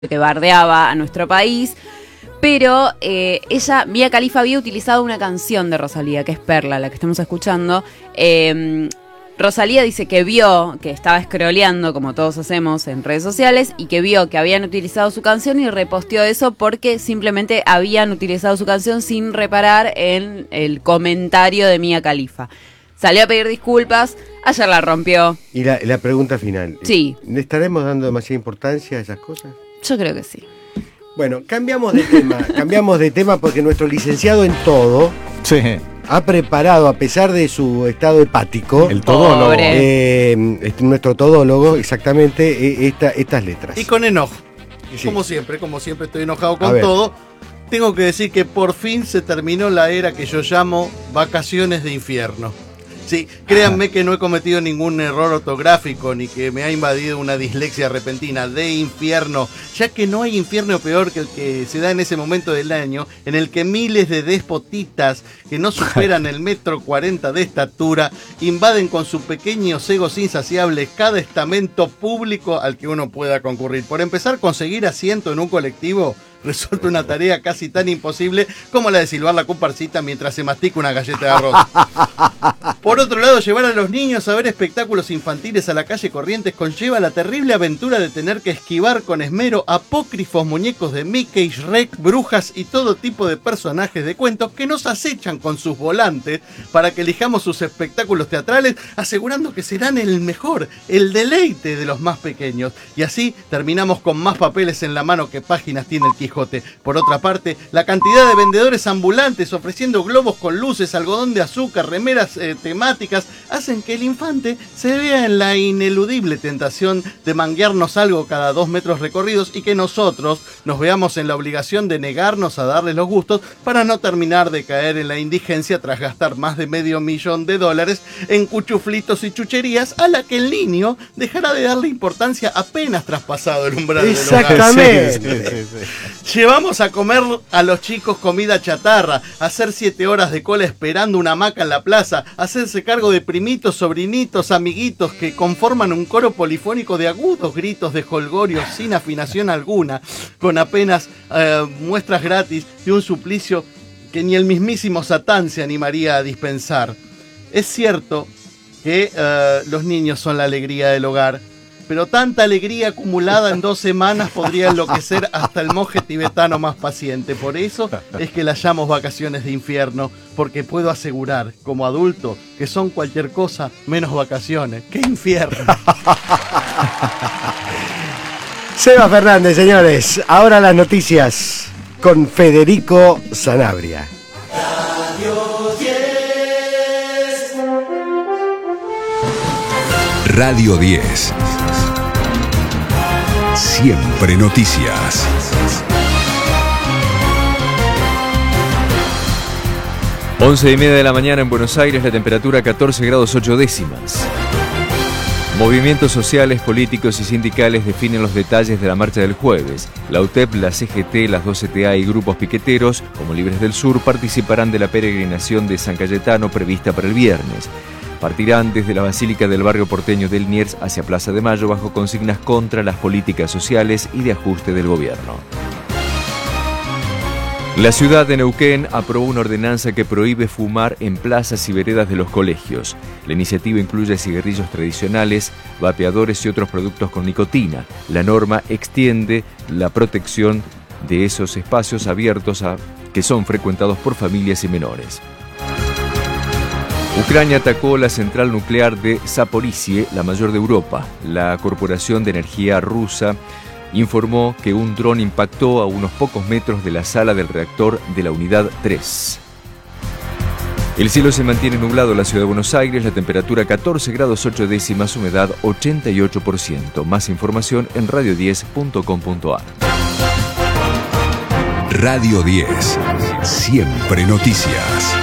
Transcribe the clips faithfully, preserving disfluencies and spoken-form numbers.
que bardeaba a nuestro país, pero eh, ella, Mia Khalifa, había utilizado una canción de Rosalía, que es Perla, la que estamos escuchando. Eh, Rosalía dice que vio, que estaba scrolleando, como todos hacemos en redes sociales, y que vio que habían utilizado su canción y reposteó eso porque simplemente habían utilizado su canción sin reparar en el comentario de Mia Khalifa. Salió a pedir disculpas, ayer la rompió. Y la, la pregunta final. Sí. ¿Le estaremos dando demasiada importancia a esas cosas? Yo creo que sí. Bueno, cambiamos de tema, cambiamos de tema porque nuestro licenciado en todo sí. ha preparado, a pesar de su estado hepático, el todólogo, eh, este, nuestro todólogo, exactamente, eh, esta, estas letras. Y con enojo, sí. como siempre, como siempre estoy enojado con todo. Tengo que decir que por fin se terminó la era que yo llamo vacaciones de infierno. Sí, créanme que no he cometido ningún error ortográfico ni que me ha invadido una dislexia repentina. De infierno, ya que no hay infierno peor que el que se da en ese momento del año en el que miles de despotitas que no superan el metro cuarenta de estatura invaden con sus pequeños egos insaciables cada estamento público al que uno pueda concurrir. Por empezar, conseguir asiento en un colectivo resulta una tarea casi tan imposible como la de silbar la comparsita mientras se mastica una galleta de arroz. Por otro lado, llevar a los niños a ver espectáculos infantiles a la calle Corrientes conlleva la terrible aventura de tener que esquivar con esmero apócrifos muñecos de Mickey, Shrek, brujas y todo tipo de personajes de cuentos que nos acechan con sus volantes para que elijamos sus espectáculos teatrales, asegurando que serán el mejor, el deleite de los más pequeños. Y así terminamos con más papeles en la mano que páginas tiene el Quijote. Por otra parte, la cantidad de vendedores ambulantes ofreciendo globos con luces, algodón de azúcar, remeras eh, temáticas, hacen que el infante se vea en la ineludible tentación de manguearnos algo cada dos metros recorridos y que nosotros nos veamos en la obligación de negarnos a darles los gustos para no terminar de caer en la indigencia tras gastar más de medio millón de dólares en cuchuflitos y chucherías a la que el niño dejará de darle importancia apenas traspasado el umbral del hogar. Exactamente. Sí, sí, sí. Llevamos a comer a los chicos comida chatarra, a hacer siete horas de cola esperando una hamaca en la plaza, a hacerse cargo de primitos, sobrinitos, amiguitos que conforman un coro polifónico de agudos gritos de jolgorio sin afinación alguna, con apenas eh, muestras gratis de un suplicio que ni el mismísimo Satán se animaría a dispensar. Es cierto que eh, los niños son la alegría del hogar, pero tanta alegría acumulada en dos semanas podría enloquecer hasta el monje tibetano más paciente. Por eso es que las llamo vacaciones de infierno, porque puedo asegurar, como adulto, que son cualquier cosa menos vacaciones. ¡Qué infierno! Seba Fernández, señores. Ahora las noticias con Federico Sanabria. Radio diez. Radio diez. Siempre noticias. Once y media de la mañana en Buenos Aires, la temperatura catorce grados ocho décimas. Movimientos sociales, políticos y sindicales definen los detalles de la marcha del jueves. La U T E P, la C G T, las dos C T A y grupos piqueteros, como Libres del Sur, participarán de la peregrinación de San Cayetano prevista para el viernes. Partirán desde la Basílica del barrio porteño de Liniers hacia Plaza de Mayo bajo consignas contra las políticas sociales y de ajuste del gobierno. La ciudad de Neuquén aprobó una ordenanza que prohíbe fumar en plazas y veredas de los colegios. La iniciativa incluye cigarrillos tradicionales, vapeadores y otros productos con nicotina. La norma extiende la protección de esos espacios abiertos a, que son frecuentados por familias y menores. Ucrania atacó la central nuclear de Zaporizhie, la mayor de Europa. La Corporación de Energía rusa informó que un dron impactó a unos pocos metros de la sala del reactor de la unidad tres. El cielo se mantiene nublado en la ciudad de Buenos Aires, la temperatura catorce grados ocho décimas, humedad ochenta y ocho por ciento. Más información en radio diez punto com punto a r. Radio diez. Siempre noticias.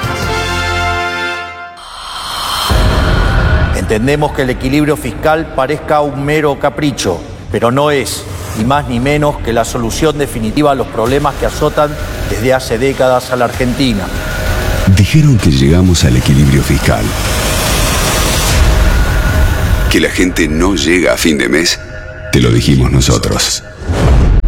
Entendemos que el equilibrio fiscal parezca un mero capricho, pero no es, ni más ni menos, que la solución definitiva a los problemas que azotan desde hace décadas a la Argentina. Dijeron que llegamos al equilibrio fiscal. Que la gente no llega a fin de mes, te lo dijimos nosotros.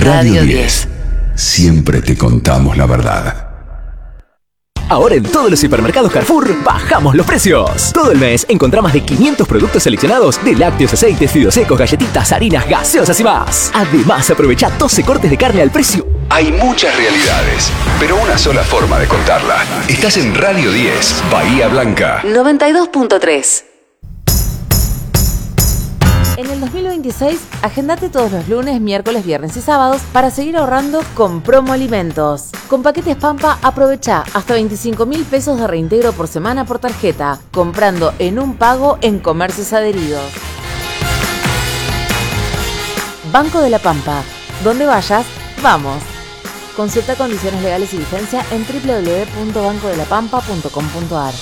Radio diez. Siempre te contamos la verdad. Ahora en todos los supermercados Carrefour bajamos los precios. Todo el mes encontrá más de quinientos productos seleccionados de lácteos, aceites, fideos secos, galletitas, harinas, gaseosas y más. Además, aprovecha doce cortes de carne al precio. Hay muchas realidades, pero una sola forma de contarla. Estás en Radio diez, Bahía Blanca. noventa y dos punto tres. En el dos mil veintiséis, agendate todos los lunes, miércoles, viernes y sábados para seguir ahorrando con Promo Alimentos. Con paquetes Pampa, aprovecha hasta veinticinco mil pesos de reintegro por semana por tarjeta, comprando en un pago en comercios adheridos. Banco de la Pampa. Donde vayas, vamos. Consulta condiciones legales y vigencia en doble u doble u doble u punto banco de la pampa punto com punto a r.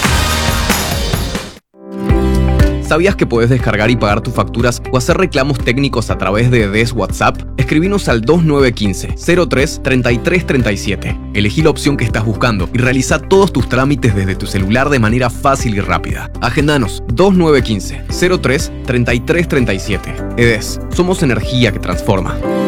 ¿Sabías que podés descargar y pagar tus facturas o hacer reclamos técnicos a través de D E S WhatsApp? Escribinos al dos nueve uno cinco, cero tres, treinta y tres treinta y siete. Elegí la opción que estás buscando y realiza todos tus trámites desde tu celular de manera fácil y rápida. Agendanos dos nueve uno cinco, cero tres, treinta y tres treinta y siete. E D E S, somos energía que transforma.